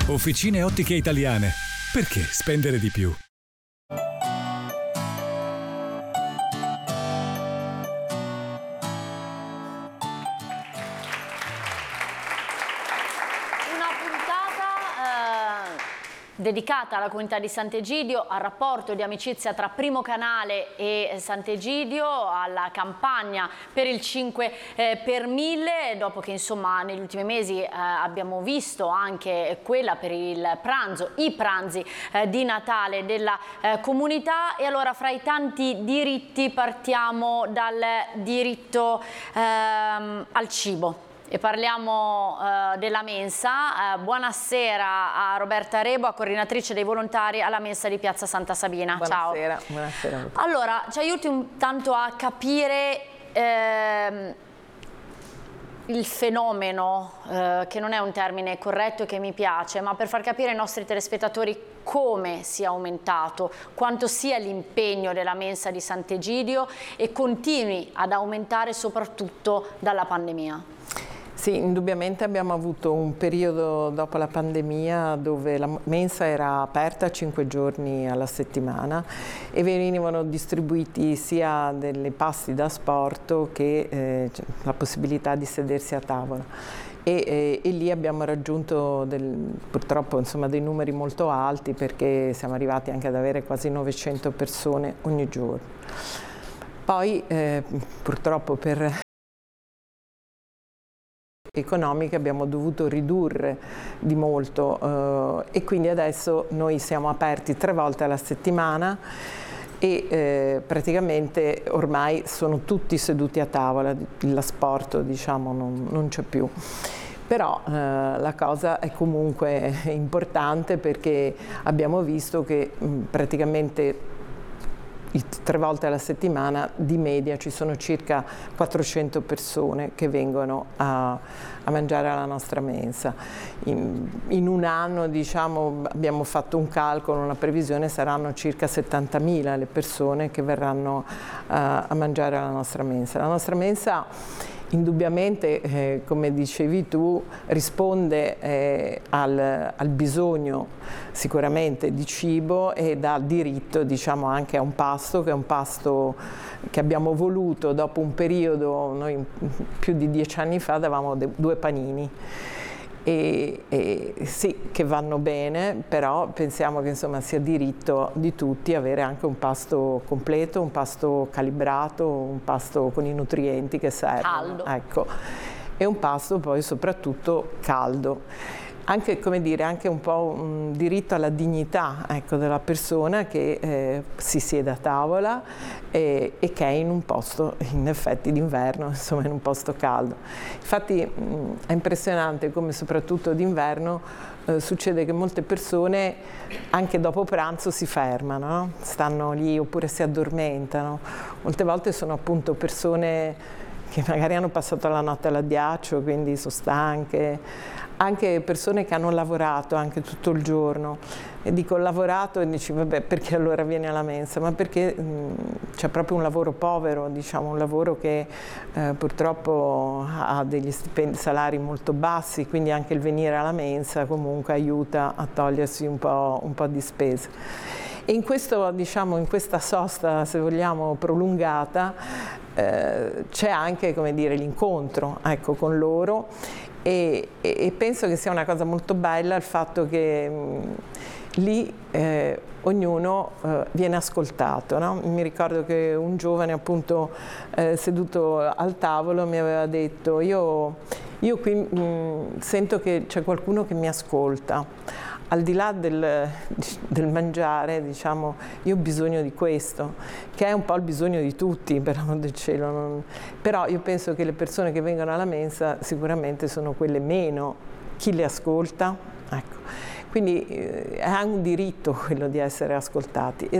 Officine Ottiche Italiane. Perché spendere di più? Dedicata alla comunità di Sant'Egidio, al rapporto di amicizia tra Primo Canale e Sant'Egidio, alla campagna per il 5 per 1000, dopo che insomma negli ultimi mesi abbiamo visto anche quella per il pranzo, i pranzi di Natale della comunità. E allora, fra i tanti diritti partiamo dal diritto al cibo. E parliamo della mensa. Buonasera a Roberta Rebo, coordinatrice dei volontari alla mensa di Piazza Santa Sabina. Buonasera. Ciao. Buonasera. Allora, ci aiuti un tanto a capire il fenomeno, che non è un termine corretto e che mi piace, ma per far capire ai nostri telespettatori come sia aumentato, quanto sia l'impegno della mensa di Sant'Egidio e continui ad aumentare soprattutto dalla pandemia. Sì, indubbiamente abbiamo avuto un periodo dopo la pandemia dove la mensa era aperta 5 giorni alla settimana e venivano distribuiti sia dei pasti da asporto che la possibilità di sedersi a tavola. E lì abbiamo raggiunto purtroppo insomma, dei numeri molto alti, perché siamo arrivati anche ad avere quasi 900 persone ogni giorno. Poi purtroppo per economiche abbiamo dovuto ridurre di molto e quindi adesso noi siamo aperti 3 volte alla settimana e praticamente ormai sono tutti seduti a tavola, l'asporto diciamo non c'è più. Però la cosa è comunque importante, perché abbiamo visto che praticamente 3 volte alla settimana di media ci sono circa 400 persone che vengono a mangiare alla nostra mensa. In un anno diciamo, abbiamo fatto un calcolo, una previsione, saranno circa 70.000 le persone che verranno a mangiare alla nostra mensa. La nostra mensa indubbiamente, come dicevi tu, risponde al bisogno sicuramente di cibo e dà diritto diciamo, anche a un pasto, che è un pasto che abbiamo voluto dopo un periodo. Noi più di 10 anni fa davamo 2 panini. E sì, che vanno bene, però pensiamo che insomma sia diritto di tutti avere anche un pasto completo, un pasto calibrato, un pasto con i nutrienti che servono. Caldo. Ecco. E un pasto poi soprattutto caldo. Anche, come dire, anche un po' un diritto alla dignità, ecco, della persona che si siede a tavola e che è in un posto, in effetti d'inverno, insomma in un posto caldo. Infatti è impressionante come soprattutto d'inverno succede che molte persone anche dopo pranzo si fermano, no? Stanno lì oppure si addormentano. Molte volte sono appunto persone che magari hanno passato la notte all'addiaccio, quindi sono stanche. Anche persone che hanno lavorato anche tutto il giorno. E dico lavorato e dici vabbè, perché allora vieni alla mensa? Ma perché c'è proprio un lavoro povero, diciamo, un lavoro che purtroppo ha degli salari molto bassi, quindi anche il venire alla mensa comunque aiuta a togliersi un po' di spese. E in questo, diciamo, in questa sosta, se vogliamo, prolungata, c'è anche, come dire, l'incontro, ecco, con loro. E penso che sia una cosa molto bella il fatto che lì ognuno viene ascoltato, no? Mi ricordo che un giovane appunto seduto al tavolo mi aveva detto io qui sento che c'è qualcuno che mi ascolta. Al di là del mangiare, diciamo, io ho bisogno di questo, che è un po' il bisogno di tutti, per amor del cielo. Però io penso che le persone che vengono alla mensa sicuramente sono quelle meno, chi le ascolta, ecco. Quindi è un diritto quello di essere ascoltati.